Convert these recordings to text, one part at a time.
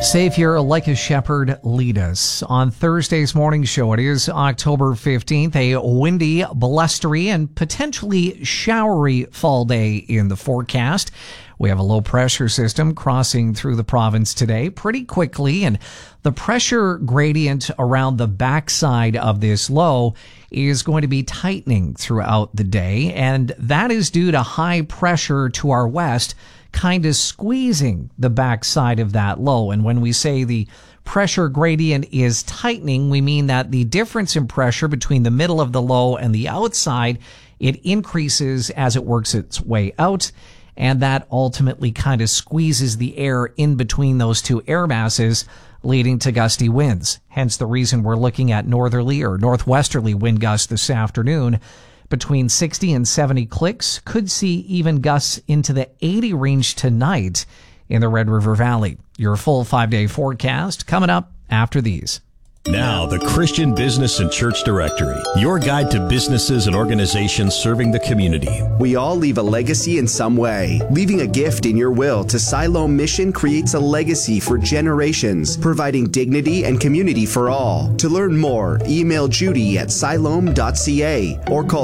Savior, like a shepherd, lead us. On Thursday's morning show, it is October 15th, a windy, blustery, and potentially showery fall day in the forecast. We have a low pressure system crossing through the province today pretty quickly, and the pressure gradient around the backside of this low is going to be tightening throughout the day, and that is due to high pressure to our west kind of squeezing the backside of that low. And when we say the pressure gradient is tightening, we mean that the difference in pressure between the middle of the low and the outside, it increases as it works its way out, and that ultimately kind of squeezes the air in between those two air masses, leading to gusty winds. Hence the reason we're looking at northerly or northwesterly wind gusts this afternoon between 60 and 70 clicks. Could see even gusts into the 80 range tonight in the Red River Valley. Your full 5-day forecast coming up after these. Now, the Christian Business and Church Directory, your guide to businesses and organizations serving the community. We all leave a legacy in some way. Leaving a gift in your will to Siloam Mission creates a legacy for generations, providing dignity and community for all. To learn more, email Judy at siloam.ca or call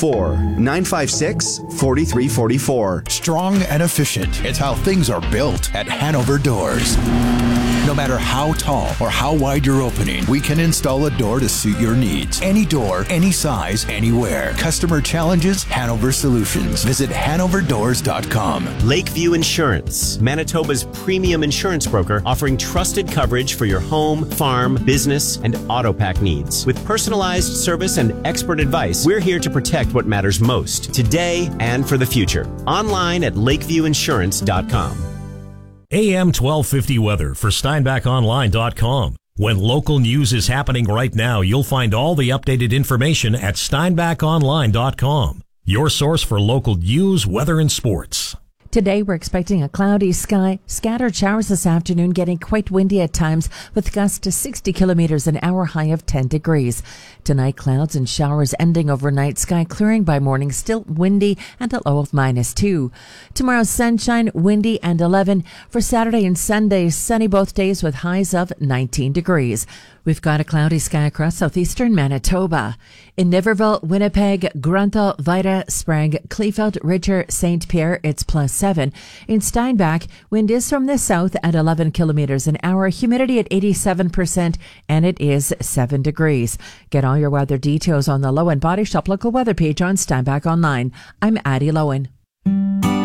204-956-4344. Strong and efficient. It's how things are built at Hanover Doors. No matter how tall or how wide your opening, we can install a door to suit your needs. Any door, any size, anywhere. Customer challenges, Hanover Solutions. Visit hanoverdoors.com. Lakeview Insurance, Manitoba's premium insurance broker, offering trusted coverage for your home, farm, business, and auto pack needs. With personalized service and expert advice, we're here to protect what matters most, today and for the future. Online at lakeviewinsurance.com. AM 1250 weather for SteinbachOnline.com. When local news is happening right now, you'll find all the updated information at SteinbachOnline.com. Your source for local news, weather, and sports. Today, we're expecting a cloudy sky, scattered showers this afternoon, getting quite windy at times with gusts to 60 kilometers an hour, high of 10 degrees. Tonight, clouds and showers ending overnight, sky clearing by morning, still windy and a low of -2. Tomorrow, sunshine, windy and 11. For Saturday and Sunday, sunny both days with highs of 19 degrees. We've got a cloudy sky across southeastern Manitoba. In Niverville, Winnipeg, Grunthal, Vida, Sprague, Kleefeld, Richer, St. Pierre, it's +7. In Steinbach, wind is from the south at 11 kilometers an hour, humidity at 87%, and it is 7 degrees. Get all your weather details on the Lowen Body Shop local weather page on Steinbach Online. I'm Addie Lowen.